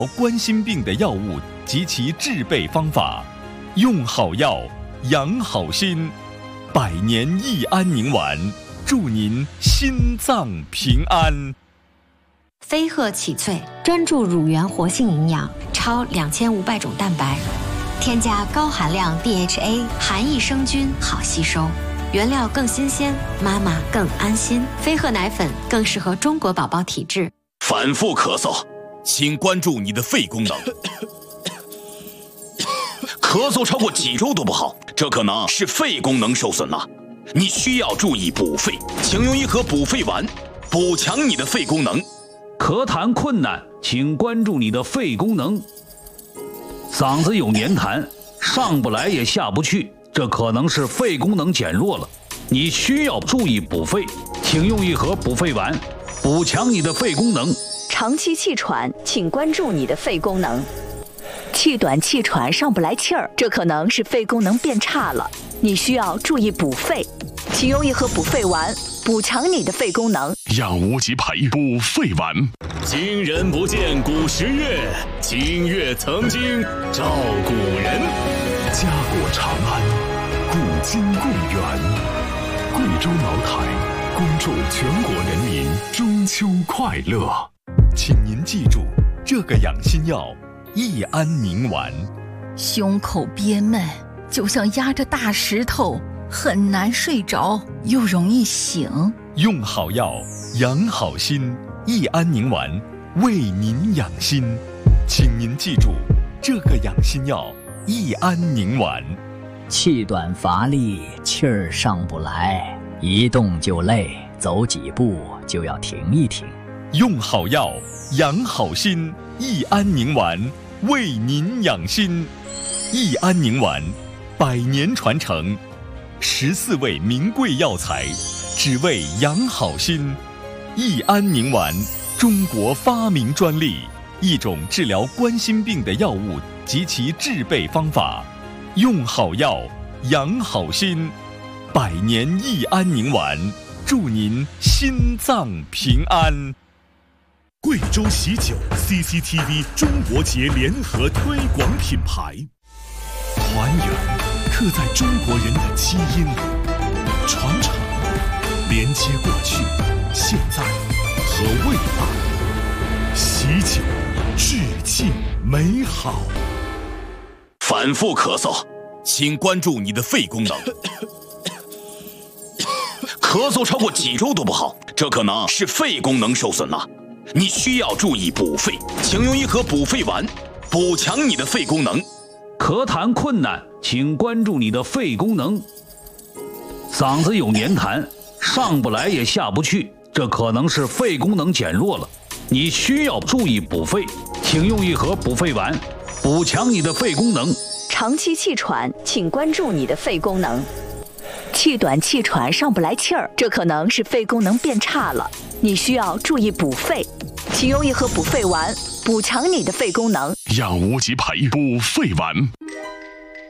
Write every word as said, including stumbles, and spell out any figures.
冠心病的药物及其制备方法，用好药，养好心。百年益安宁丸，祝您心脏平安。 飞鹤启萃专注乳源活性营养，超两千五百种蛋白，添加高含量 D H A， 含益生菌，好吸收。原料更新鲜，妈妈更安心。飞鹤奶粉更适合中国宝宝体质。 反复咳嗽，请关注你的肺功能。咳嗽超过几周都不好，这可能是肺功能受损了。你需要注意补肺，请用一盒补肺丸，补强你的肺功能。 咳痰困难，请关注你的肺功能。嗓子有黏痰，上不来也下不去，这可能是肺功能减弱了。你需要注意补肺，请用一盒补肺丸，补强你的肺功能。 长期气喘，请关注你的肺功能。气短气喘上不来气儿，这可能是肺功能变差了。你需要注意补肺，请用一盒补肺丸，补强你的肺功能。 养无极培补肺丸。 今人不见古时月，今月曾经照古人。 家国长安，古今共源。贵州茅台，恭祝全国人民中秋快乐。 请您记住这个养心药益安宁丸。 胸口憋闷，就像压着大石头，很难睡着，又容易醒。 用好药，养好心，益安宁丸为您养心。请您记住这个养心药益安宁丸。 气短乏力，气儿上不来，一动就累，走几步就要停一停。 用好药，养好心，益安宁丸为您养心。益安宁丸，百年传承，十四味名贵药材，只为养好心。益安宁丸，中国发明专利，一种治疗冠心病的药物及其制备方法。用好药，养好心。百年益安宁丸，祝您心脏平安。 贵州喜酒 C C T V 中国节联合推广品牌，团圆刻在中国人的基因里，传承连接过去、现在和未来。喜酒，致敬美好。 反复咳嗽，请关注你的肺功能。咳嗽超过几周都不好，这可能是肺功能受损了。你需要注意补肺，请用一盒补肺丸，补强你的肺功能。 咳痰困难，请关注你的肺功能。嗓子有黏痰，上不来也下不去，这可能是肺功能减弱了。你需要注意补肺，请用一盒补肺丸，补强你的肺功能。 长期气喘，请关注你的肺功能。气短气喘上不来气儿，这可能是肺功能变差了。你需要注意补肺，请用一盒补肺丸，补强你的肺功能。 养无极培补肺丸。